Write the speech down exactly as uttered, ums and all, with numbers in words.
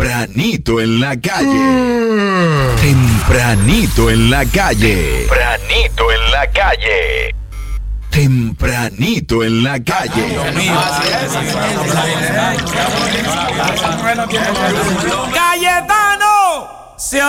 Tempranito en la calle. Tempranito en la calle. Tempranito en la calle. Tempranito en la calle. Cayetano.